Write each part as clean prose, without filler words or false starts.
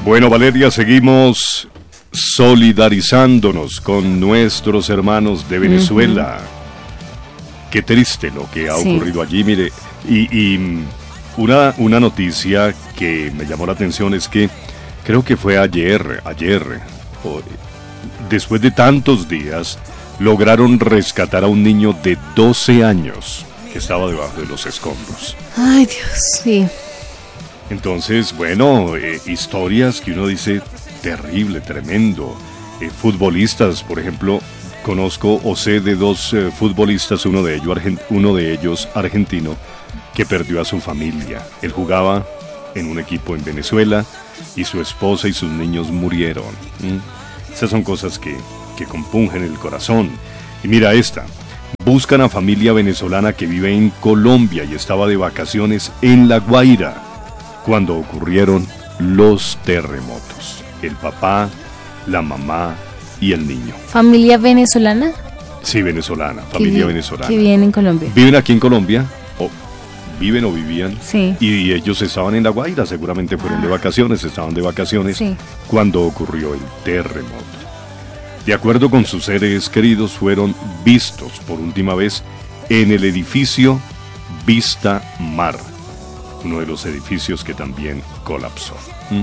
Bueno, Valeria, seguimos solidarizándonos con nuestros hermanos de Venezuela. Qué triste lo que ha ocurrido allí, mire. Y una noticia que me llamó la atención es que creo que fue ayer, después de tantos días, lograron rescatar a un niño de 12 años que estaba debajo de los escombros. Ay, Dios, sí. Entonces, bueno, historias que uno dice terrible, tremendo. Futbolistas, por ejemplo, conozco o sé de dos futbolistas, uno de ellos argentino, que perdió a su familia. Él jugaba en un equipo en Venezuela y su esposa y sus niños murieron. Esas son cosas que compungen el corazón. Y mira esta. Buscan a familia venezolana que vive en Colombia y estaba de vacaciones en La Guaira cuando ocurrieron los terremotos. El papá, la mamá y el niño. ¿Familia venezolana? Sí, venezolana, familia venezolana. Que viven en Colombia. Viven aquí en Colombia, viven o vivían, sí. Y ellos estaban en La Guaira, seguramente fueron de vacaciones, estaban de vacaciones sí. Cuando ocurrió el terremoto. De acuerdo con sus seres queridos, fueron vistos por última vez en el edificio Vista Mar, uno de los edificios que también colapsó.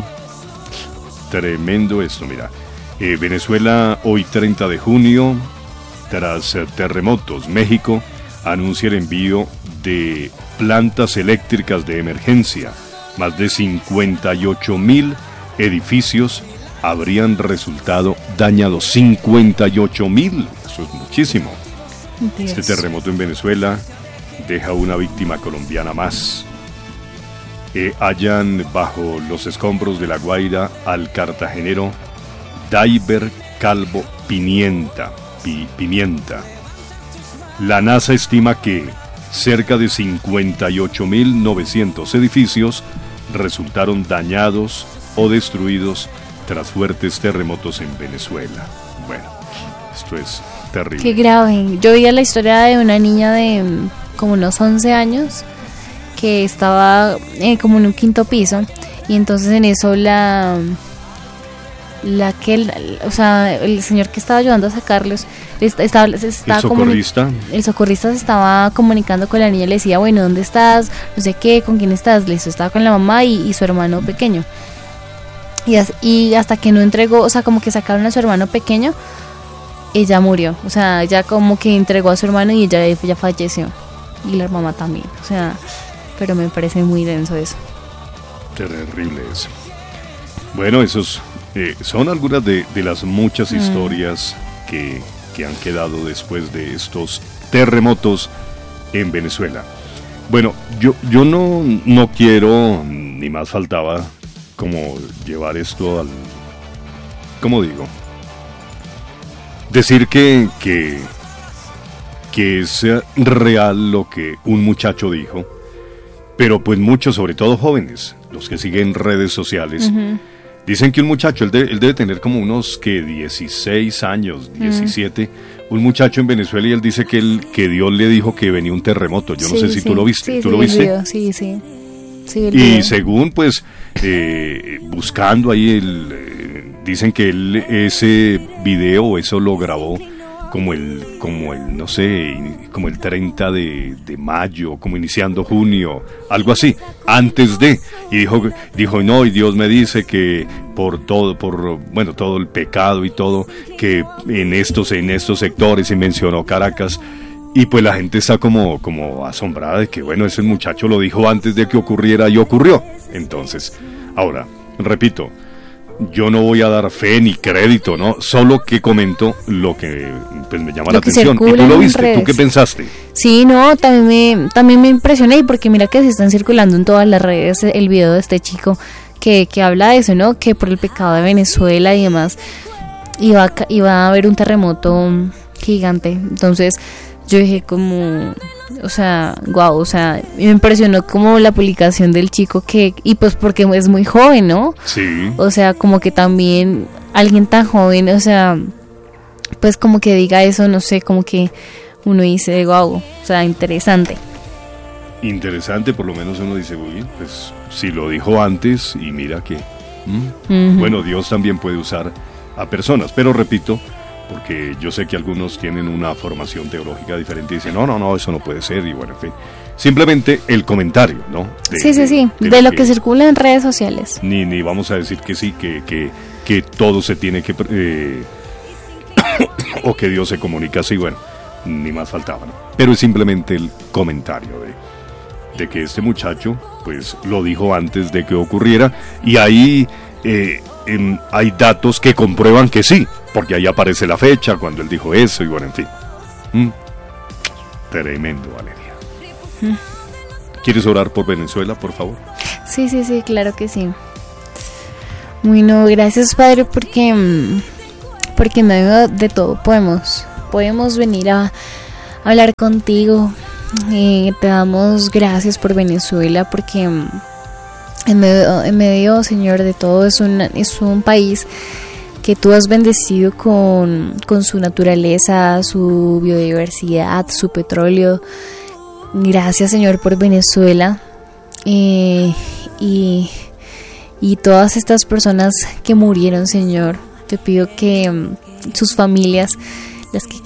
Tremendo esto, mira. Venezuela, hoy 30 de junio, tras terremotos, México anuncia el envío de plantas eléctricas de emergencia. Más de 58,000 edificios habrían resultado dañados. 58,000, eso es muchísimo. Dios. Este terremoto en Venezuela deja una víctima colombiana más. Hallan bajo los escombros de La Guaira al cartagenero Daiber Calvo Pimienta. La NASA estima que cerca de 58,900 edificios resultaron dañados o destruidos tras fuertes terremotos en Venezuela. Bueno, esto es terrible. Qué grave. Yo veía la historia de una niña de como unos 11 años que estaba como en un quinto piso y entonces en eso el señor que estaba ayudando a sacarlos ¿El socorrista? El socorrista se estaba comunicando con la niña y le decía, bueno, ¿dónde estás? No sé qué, ¿con quién estás? Listo, estaba con la mamá y su hermano pequeño. Y hasta que no entregó, o sea, como que sacaron a su hermano pequeño, ella murió. O sea, ella como que entregó a su hermano y ella falleció. Y la mamá también. O sea, pero me parece muy denso eso. Terrible eso. Bueno, esos son algunas de las muchas historias que han quedado después de estos terremotos en Venezuela. Bueno, yo no quiero, ni más faltaba, como llevar esto al... ¿Cómo digo? Decir que es real lo que un muchacho dijo, pero pues muchos, sobre todo jóvenes, los que siguen redes sociales, dicen que un muchacho, él debe tener como unos 16 años, 17, un muchacho en Venezuela, y él dice que Dios le dijo que venía un terremoto. Yo no sé si tú lo viste. ¿Tú lo viste? Sí. Y según pues buscando ahí dicen que él ese video, eso lo grabó como el no sé, como el 30 de mayo, como iniciando junio, algo así, antes de, y dijo no, y Dios me dice que por todo el pecado y todo, que en estos sectores, y mencionó Caracas. Y pues la gente está como asombrada de que, bueno, ese muchacho lo dijo antes de que ocurriera y ocurrió. Entonces, ahora, repito, yo no voy a dar fe ni crédito, ¿no? Solo que comento lo que pues me llama la atención. ¿Y tú lo viste? ¿Tú qué pensaste? Sí, no, también me impresioné, porque mira que se están circulando en todas las redes el video de este chico que habla de eso, ¿no? Que por el pecado de Venezuela y demás iba a haber un terremoto gigante. Entonces yo dije como, o sea, guau, o sea, me impresionó como la publicación del chico y pues porque es muy joven, ¿no? Sí. O sea, como que también alguien tan joven, o sea, pues como que diga eso, no sé, como que uno dice, guau, o sea, interesante. Interesante, por lo menos uno dice, uy, pues si lo dijo antes y mira que Bueno, Dios también puede usar a personas, pero repito, porque yo sé que algunos tienen una formación teológica diferente y dicen, no, eso no puede ser, y bueno, en fin. Simplemente el comentario, ¿no? Sí, de lo que circula en redes sociales. Ni vamos a decir que sí, que todo se tiene que... o que Dios se comunica así, bueno, ni más faltaba, ¿no? Pero es simplemente el comentario de que este muchacho, pues, lo dijo antes de que ocurriera, y ahí hay datos que comprueban que sí, porque ahí aparece la fecha cuando él dijo eso, y bueno, en fin. Tremendo, Valeria. ¿Quieres orar por Venezuela, por favor? Sí, claro que sí. Bueno, gracias, Padre, porque en medio de todo podemos venir a hablar contigo. Te damos gracias por Venezuela, porque en medio, Señor, de todo es un país que tú has bendecido con su naturaleza, su biodiversidad, su petróleo. Gracias, Señor, por Venezuela y todas estas personas que murieron, Señor. Te pido que sus familias, las que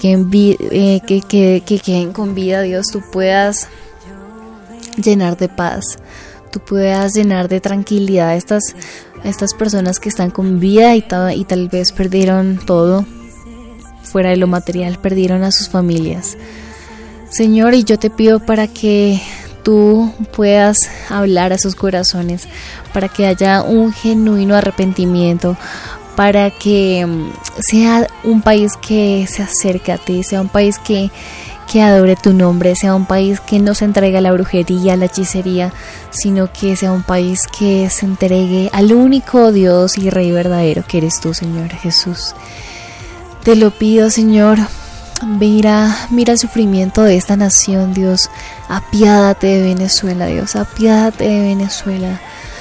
queden con vida, Dios, tú puedas llenar de paz, tú puedas llenar de tranquilidad a estas personas que están con vida y tal vez perdieron todo, fuera de lo material, perdieron a sus familias. Señor, y yo te pido para que tú puedas hablar a sus corazones, para que haya un genuino arrepentimiento, para que sea un país que se acerque a ti, sea un país que adore tu nombre, sea un país que no se entregue a la brujería, a la hechicería, sino que sea un país que se entregue al único Dios y Rey verdadero que eres tú, Señor Jesús. Te lo pido, Señor. Mira el sufrimiento de esta nación, Dios. Apiádate de Venezuela, Dios. Apiádate de Venezuela.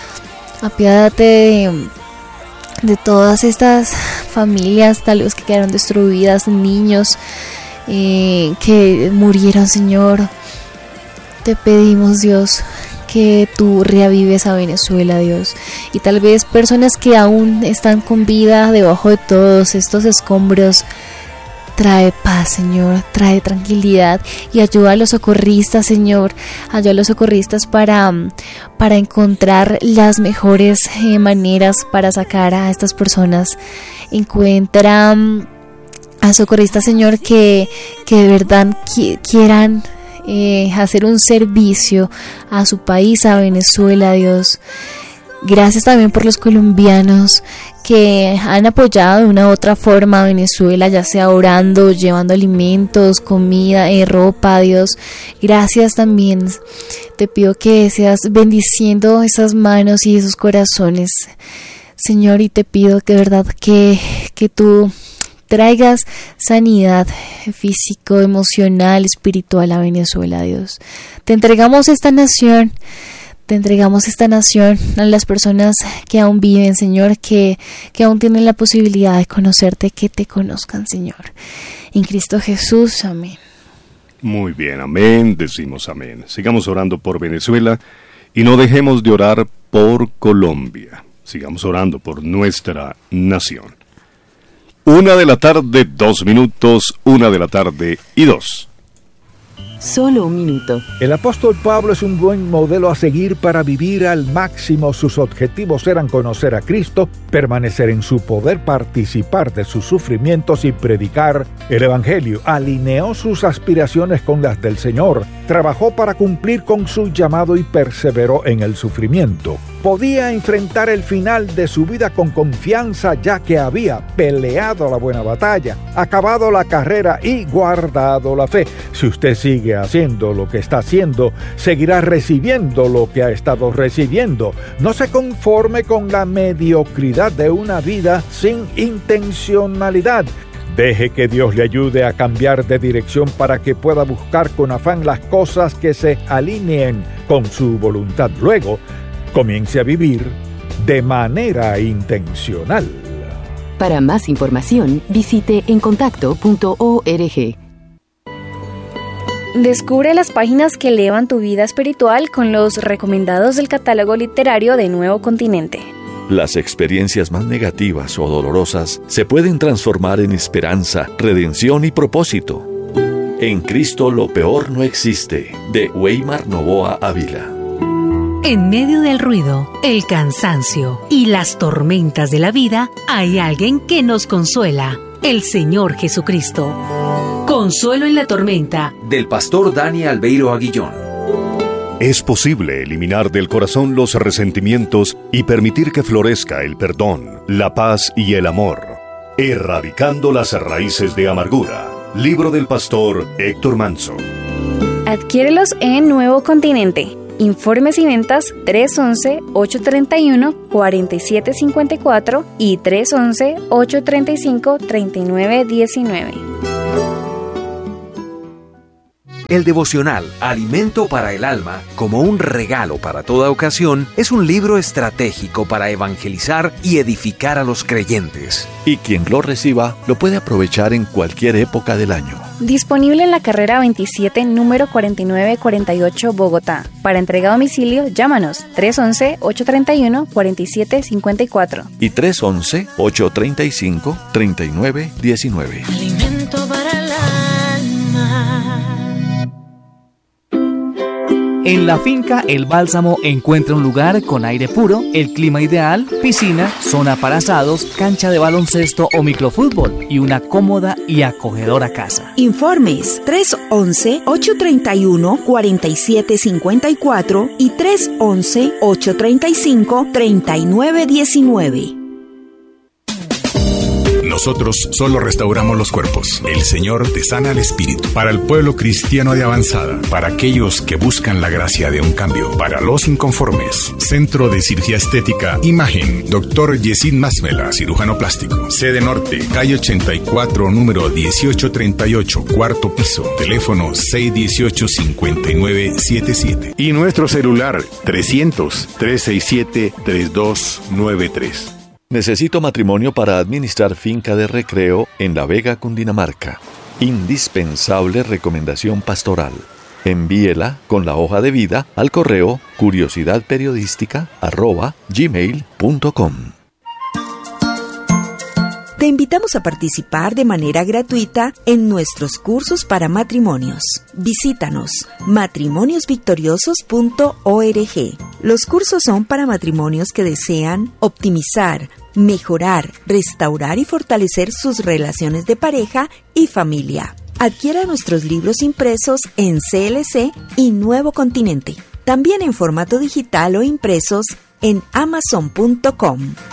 Apiádate de todas estas familias, tal vez que quedaron destruidas, niños que murieron, Señor. Te pedimos, Dios, que tú reavives a Venezuela, Dios. Y tal vez personas que aún están con vida debajo de todos estos escombros. Trae paz, Señor, trae tranquilidad y ayuda a los socorristas, Señor, ayuda a los socorristas para encontrar las mejores maneras para sacar a estas personas. Encuentra a socorristas, Señor, que de verdad quieran hacer un servicio a su país, a Venezuela, Dios. Gracias también por los colombianos que han apoyado de una u otra forma a Venezuela, ya sea orando, llevando alimentos, comida, ropa, Dios. Gracias también. Te pido que seas bendiciendo esas manos y esos corazones, Señor, y te pido de verdad que tú traigas sanidad físico, emocional, espiritual a Venezuela, Dios. Te entregamos esta nación. Te entregamos esta nación a las personas que aún viven, Señor, que aún tienen la posibilidad de conocerte, que te conozcan, Señor. En Cristo Jesús, amén. Muy bien, amén, decimos amén. Sigamos orando por Venezuela y no dejemos de orar por Colombia. Sigamos orando por nuestra nación. 1:02 p.m, 1:02 p.m. Solo un minuto. El apóstol Pablo es un buen modelo a seguir para vivir al máximo. Sus objetivos eran conocer a Cristo, permanecer en su poder, participar de sus sufrimientos y predicar el Evangelio. Alineó sus aspiraciones con las del Señor, trabajó para cumplir con su llamado y perseveró en el sufrimiento. Podía enfrentar el final de su vida con confianza, ya que había peleado la buena batalla, acabado la carrera y guardado la fe. Si usted sigue haciendo lo que está haciendo, seguirá recibiendo lo que ha estado recibiendo. No se conforme con la mediocridad de una vida sin intencionalidad. Deje que Dios le ayude a cambiar de dirección para que pueda buscar con afán las cosas que se alineen con su voluntad. Luego, comience a vivir de manera intencional. Para más información, visite encontacto.org. Descubre las páginas que elevan tu vida espiritual con los recomendados del catálogo literario de Nuevo Continente. Las experiencias más negativas o dolorosas se pueden transformar en esperanza, redención y propósito. En Cristo lo peor no existe, de Weimar Novoa Ávila. En medio del ruido, el cansancio y las tormentas de la vida, hay alguien que nos consuela, el Señor Jesucristo. Consuelo en la tormenta, del pastor Dani Albeiro Aguillón. Es posible eliminar del corazón los resentimientos y permitir que florezca el perdón, la paz y el amor, erradicando las raíces de amargura. Libro del pastor Héctor Manso. Adquiérelos en Nuevo Continente. Informes y ventas 311-831-4754 y 311-835-3919. El devocional Alimento para el Alma, como un regalo para toda ocasión, es un libro estratégico para evangelizar y edificar a los creyentes. Y quien lo reciba lo puede aprovechar en cualquier época del año. Disponible en la carrera 27, número 4948, Bogotá. Para entrega a domicilio, llámanos 311-831-4754 y 311-835-3919. Alimento para el alma. En la finca El Bálsamo encuentra un lugar con aire puro, el clima ideal, piscina, zona para asados, cancha de baloncesto o microfútbol y una cómoda y acogedora casa. Informes 311-831-4754 y 311-835-3919. Nosotros solo restauramos los cuerpos. El Señor te sana el espíritu. Para el pueblo cristiano de avanzada, para aquellos que buscan la gracia de un cambio, para los inconformes. Centro de Cirugía Estética Imagen, Dr. Yesid Masmela, cirujano plástico. Sede Norte, calle 84, número 1838, cuarto piso. Teléfono 618-5977. Y nuestro celular 300-367-3293. Necesito matrimonio para administrar finca de recreo en La Vega, Cundinamarca. Indispensable recomendación pastoral. Envíela con la hoja de vida al correo curiosidadperiodística@gmail.com. Te invitamos a participar de manera gratuita en nuestros cursos para matrimonios. Visítanos matrimoniosvictoriosos.org. Los cursos son para matrimonios que desean optimizar, mejorar, restaurar y fortalecer sus relaciones de pareja y familia. Adquiera nuestros libros impresos en CLC y Nuevo Continente. También en formato digital o impresos en Amazon.com.